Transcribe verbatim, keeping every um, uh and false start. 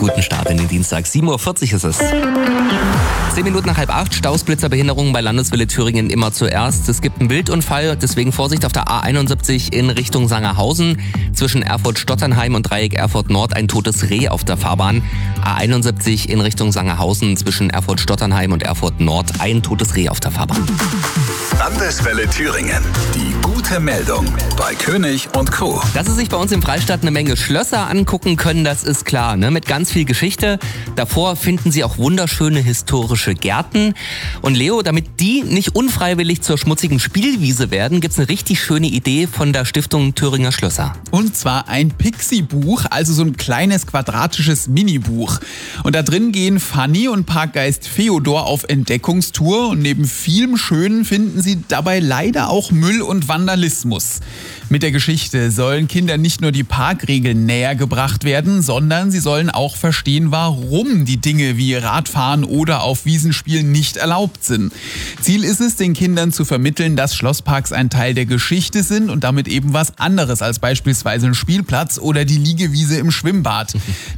guten Start in den Dienstag. sieben Uhr vierzig ist es. Zehn Minuten nach halb acht, Staus, Blitzerbehinderungen bei Landeswelle Thüringen immer zuerst. Es gibt einen Wildunfall, deswegen Vorsicht auf der A einundsiebzig in Richtung Sangerhausen. Zwischen Erfurt-Stotternheim und Dreieck Erfurt-Nord ein totes Reh auf der Fahrbahn. A einundsiebzig in Richtung Sangerhausen zwischen Erfurt-Stotternheim und Erfurt-Nord ein totes Reh auf der Fahrbahn. Landeswelle Thüringen. Die gute Meldung bei König und Co. Dass Sie sich bei uns im Freistaat eine Menge Schlösser angucken können, das ist klar, ne? Mit ganz viel Geschichte. Davor finden Sie auch wunderschöne historische Gärten. Und Leo, damit die nicht unfreiwillig zur schmutzigen Spielwiese werden, gibt's eine richtig schöne Idee von der Stiftung Thüringer Schlösser. Und zwar ein Pixie-Buch, also so ein kleines quadratisches Mini-Buch. Und da drin gehen Fanny und Parkgeist Feodor auf Entdeckungstour. Und neben vielem Schönen finden sie dabei leider auch Müll und Vandalismus. Mit der Geschichte sollen Kindern nicht nur die Parkregeln näher gebracht werden, sondern sie sollen auch verstehen, warum die Dinge wie Radfahren oder auf Wiesen spielen nicht erlaubt sind. Ziel ist es, den Kindern zu vermitteln, dass Schlossparks ein Teil der Geschichte sind und damit eben was anderes als beispielsweise ein Spielplatz oder die Liegewiese im Schwimmbad.